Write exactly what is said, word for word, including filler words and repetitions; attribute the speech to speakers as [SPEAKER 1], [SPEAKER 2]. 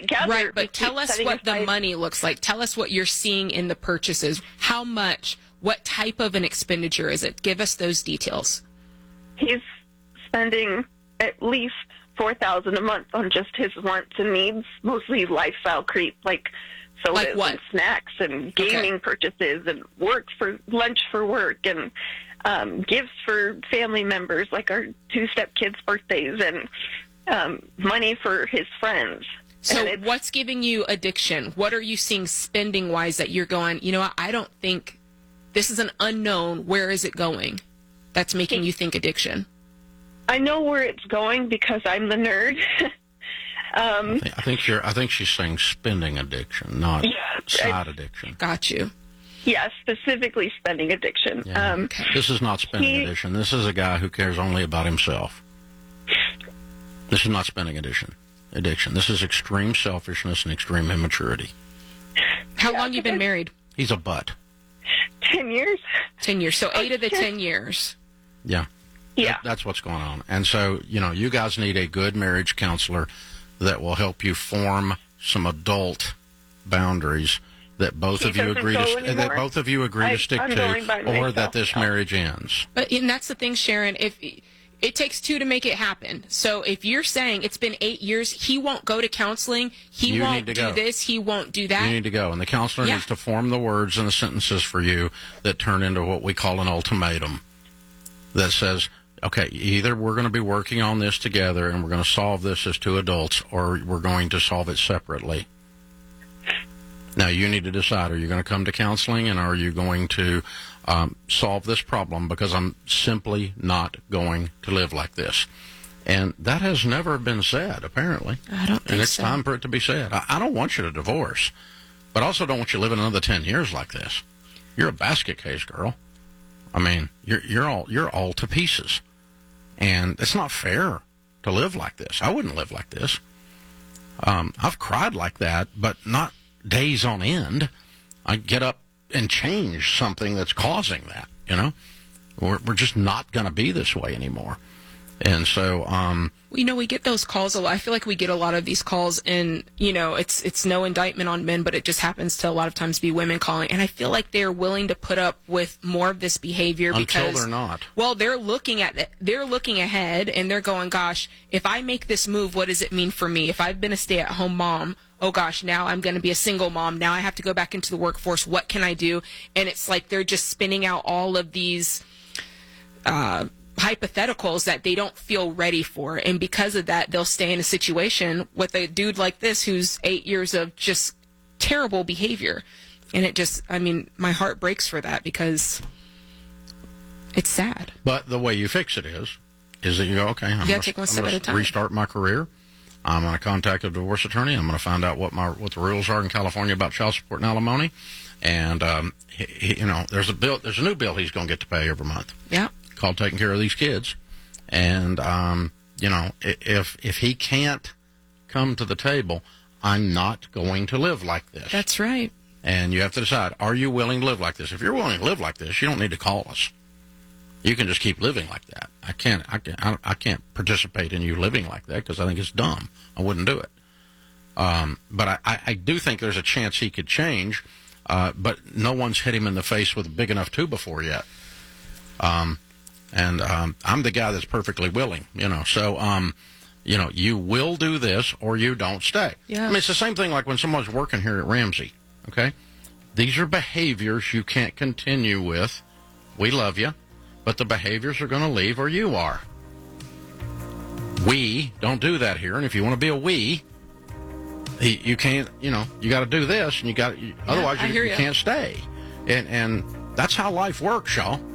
[SPEAKER 1] together.
[SPEAKER 2] Right,
[SPEAKER 1] we
[SPEAKER 2] but
[SPEAKER 1] keep
[SPEAKER 2] tell us
[SPEAKER 1] setting
[SPEAKER 2] what the
[SPEAKER 1] aside-
[SPEAKER 2] money looks like. Tell us what you're seeing in the purchases. How much? What type of an expenditure is it? Give us those details.
[SPEAKER 1] He's spending at least four thousand dollars a month on just his wants and needs, mostly lifestyle creep, like sodas
[SPEAKER 2] Like what?
[SPEAKER 1] and snacks and gaming
[SPEAKER 2] Okay.
[SPEAKER 1] purchases and work for lunch for work and um, gifts for family members, like our two stepkids' birthdays, and um, money for his friends.
[SPEAKER 2] So
[SPEAKER 1] And it's-
[SPEAKER 2] what's giving you addiction? What are you seeing spending-wise that you're going, you know what, I don't think this is an unknown. Where is it going? That's making you think addiction.
[SPEAKER 1] I know where it's going because I'm the nerd. um,
[SPEAKER 3] I think, I think you're. I think she's saying spending addiction, not
[SPEAKER 1] Yeah,
[SPEAKER 3] side addiction.
[SPEAKER 2] Got you.
[SPEAKER 1] yeah, specifically spending addiction.
[SPEAKER 3] Yeah.
[SPEAKER 1] Um,
[SPEAKER 3] This is not spending
[SPEAKER 1] he-
[SPEAKER 3] addiction. This is a guy who cares only about himself. This is not spending addiction. Addiction. This is extreme selfishness and extreme immaturity.
[SPEAKER 2] How
[SPEAKER 1] Yeah,
[SPEAKER 2] long you been
[SPEAKER 1] because-
[SPEAKER 2] married?
[SPEAKER 3] He's a butt.
[SPEAKER 1] ten years?
[SPEAKER 2] Ten years. So eight of the ten years.
[SPEAKER 3] Yeah.
[SPEAKER 1] Yeah.
[SPEAKER 3] That- that's what's going on. And so, you know, you guys need a good marriage counselor that will help you form some adult boundaries that both
[SPEAKER 1] He
[SPEAKER 3] of you
[SPEAKER 1] doesn't
[SPEAKER 3] agree to
[SPEAKER 1] go
[SPEAKER 3] st- that
[SPEAKER 1] anymore.
[SPEAKER 3] both of you agree
[SPEAKER 1] I-
[SPEAKER 3] to stick
[SPEAKER 1] I'm
[SPEAKER 3] to,
[SPEAKER 1] going by
[SPEAKER 3] or that
[SPEAKER 1] myself
[SPEAKER 3] this
[SPEAKER 1] now.
[SPEAKER 3] marriage ends.
[SPEAKER 2] But and that's the thing, Sharon. If it takes two to make it happen. So if you're saying it's been eight years, he won't go to counseling. He
[SPEAKER 3] You
[SPEAKER 2] won't
[SPEAKER 3] need to
[SPEAKER 2] do
[SPEAKER 3] go.
[SPEAKER 2] this. He won't do
[SPEAKER 3] You
[SPEAKER 2] that.
[SPEAKER 3] need to go, and the counselor
[SPEAKER 2] Yeah.
[SPEAKER 3] needs to form the words and the sentences for you that turn into what we call an ultimatum. That says, okay, either we're going to be working on this together and we're going to solve this as two adults, or we're going to solve it separately. Now, you need to decide, are you going to come to counseling, and are you going to um, solve this problem, because I'm simply not going to live like this. And that has never been said, apparently.
[SPEAKER 2] I don't think
[SPEAKER 3] And it's
[SPEAKER 2] so.
[SPEAKER 3] time for it to be said. I, I don't want you to divorce, but I also don't want you living another ten years like this. You're a basket case, girl. I mean, you're you're all you're all to pieces, and it's not fair to live like this. I wouldn't live like this. Um, I've cried like that, but not days on end. I get up and change something that's causing that. You know, we're we're just not going to be this way anymore. And so, um,
[SPEAKER 2] You know, we get those calls a lot. I feel like we get a lot of these calls, and you know, it's it's no indictment on men, but it just happens to a lot of times be women calling. And I feel like they're willing to put up with more of this behavior
[SPEAKER 3] until
[SPEAKER 2] because
[SPEAKER 3] they're not.
[SPEAKER 2] well, they're looking at it- they're looking ahead, and they're going, "Gosh, if I make this move, what does it mean for me? If I've been a stay-at-home mom, oh gosh, now I'm going to be a single mom. Now I have to go back into the workforce. What can I do?" And it's like they're just spinning out all of these uh, hypotheticals that they don't feel ready for, and because of that, they'll stay in a situation with a dude like this who's eight years of just terrible behavior. And it just, I mean, my heart breaks for that because it's sad.
[SPEAKER 3] But the way you fix it is, is that you go, okay, I'm
[SPEAKER 2] gotta
[SPEAKER 3] going
[SPEAKER 2] take one
[SPEAKER 3] to
[SPEAKER 2] step at a time.
[SPEAKER 3] restart my career. I'm going to contact a divorce attorney. I'm going to find out what my what the rules are in California about child support and alimony. And um, he, he, you know, there's a bill, there's a new bill he's going to get to pay every month
[SPEAKER 2] Yeah.
[SPEAKER 3] called taking care of these kids. And um, you know, i- if if he can't come to the table, I'm not going to live like this.
[SPEAKER 2] That's right.
[SPEAKER 3] And you have to decide, are you willing to live like this? If you're willing to live like this, you don't need to call us. You can just keep living like that. I can't, I can't, I I can't participate in you living like that because I think it's dumb. I wouldn't do it. Um, but I, I, I do think there's a chance he could change, uh, but no one's hit him in the face with a big enough two before yet. Um, and um, I'm the guy that's perfectly willing, you know. So, um, you know, you will do this or you don't stay.
[SPEAKER 2] Yeah.
[SPEAKER 3] I mean, it's the same thing like when someone's working here at Ramsey, okay? These are behaviors you can't continue with. We love you, but the behaviors are going to leave or you are. We don't do that here, and if you want to be a we, he- you can't, you know, you got to do this, and you got, you, otherwise
[SPEAKER 2] I
[SPEAKER 3] you,
[SPEAKER 2] hear
[SPEAKER 3] you
[SPEAKER 2] ya.
[SPEAKER 3] can't stay. And, and that's how life works, y'all.